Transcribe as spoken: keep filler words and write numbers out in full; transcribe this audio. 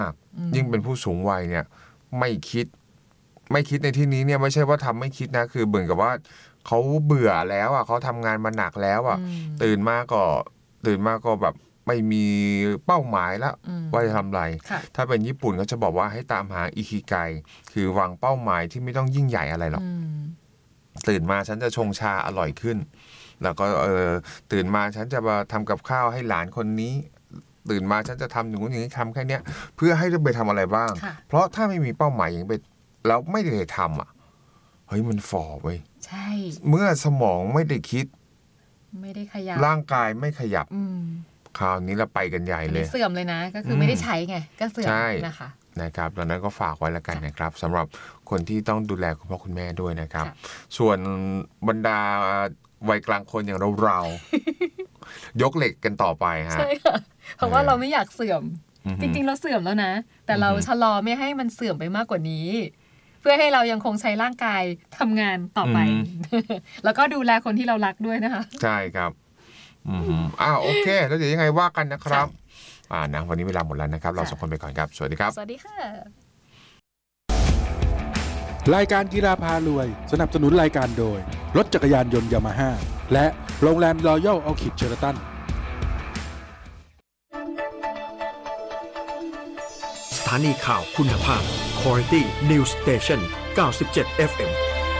ยิ่งเป็นผู้สูงวัยเนี่ยไม่คิดไม่คิดในที่นี้เนี่ยไม่ใช่ว่าทำไม่คิดนะคือเหมือนกับว่าเขาเบื่อแล้วอ่ะเขาทำงานมาหนักแล้วอ่ะตื่นมาก็ตื่นมาก็แบบไม่มีเป้าหมายแล้วว่าจะทำอะไรถ้าเป็นญี่ปุ่นเขาจะบอกว่าให้ตามหาอิคิไกคือวางเป้าหมายที่ไม่ต้องยิ่งใหญ่อะไรหรอกตื่นมาฉันจะชงชาอร่อยขึ้นแล้วก็เออตื่นมาฉันจะมาทำกับข้าวให้หลานคนนี้ตื่นมาฉันจะทำอย่างนู้นอย่างนี้ทำแค่นี้เพื่อให้ไปทำอะไรบ้างเพราะถ้าไม่มีเป้าหมายอย่างไปแล้วไม่ได้ทำอ่ะเฮ้ยมันฝ่อเว้ยใช่เมื่อสมองไม่ได้คิดไม่ได้ขยับร่างกายไม่ขยับคราวนี้เราไปกันใหญ่เลยเสื่อมเลยนะก็คือไม่ได้ใช้ไงก็เสื่อมนะคะนะครับดังนั้นก็ฝากไว้แล้วกันนะครับสำหรับคนที่ต้องดูแลคุณพ่อคุณแม่ด้วยนะครับส่วนบรรดาวัยกลางคนอย่างเราเรายกเหล็กกันต่อไปฮะใช่ค่ะเพราะว่าเราไม่อยากเสื่อมจริงๆเราเสื่อมแล้วนะแต่เราชะลอไม่ให้มันเสื่อมไปมากกว่านี้เพื่อให้เรายังคงใช้ร่างกายทำงานต่อไปแล้วก็ดูแลคนที่เรารักด้วยนะคะใช่ครับอืมอ้าวโอเคแล้วเดี๋ยวยังไงว่ากันนะครับอ่านะวันนี้เวลาหมดแล้วนะครับเราสองคนไปก่อนครับสวัสดีครับสวัสดีค่ะรายการกีฬาพารวยสนับสนุนรายการโดยรถจักรยานยนต์ยามาฮ่าและโรงแรมรอยัลออคิดเชอราตันสถานีข่าวคุณภาพ Quality News Station เก้าสิบเจ็ด เอฟ เอ็ม